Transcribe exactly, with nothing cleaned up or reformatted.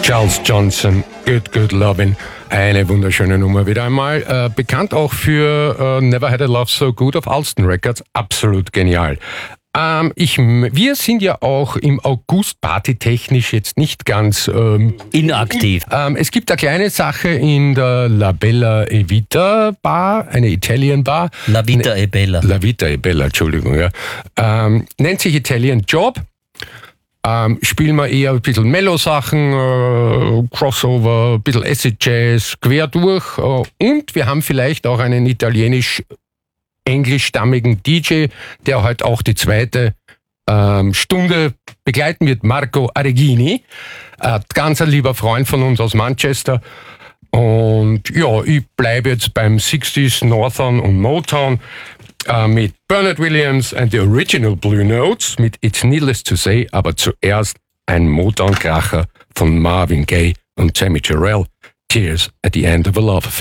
Charles Johnson, Good Good Lovin'. Eine wunderschöne Nummer wieder einmal. Äh, bekannt auch für äh, Never Had a Love So Good auf Alston Records. Absolut genial. Ähm, ich, wir sind ja auch im August partytechnisch jetzt nicht ganz ähm, inaktiv. Ähm, es gibt eine kleine Sache in der La Bella e Vita Bar, eine Italian Bar. La Vita e Bella. La Vita e Bella, Entschuldigung. Ja. Ähm, nennt sich Italian Job. Ähm, spielen wir eher ein bisschen Mellow-Sachen, äh, Crossover, ein bisschen Acid Jazz, quer durch. Äh, und wir haben vielleicht auch einen italienisch-englischstammigen D J, der halt auch die zweite ähm, Stunde begleiten wird, Marco Aregini. Äh, ganz ein lieber Freund von uns aus Manchester. Und ja, ich bleibe jetzt beim sechziger Northern und Motown äh, mit Bernard Williams and the Original Blue Notes mit It's Needless to Say, aber zuerst ein Motown-Kracher von Marvin Gaye und Tammy Terrell, Tears at the End of a Love Affair.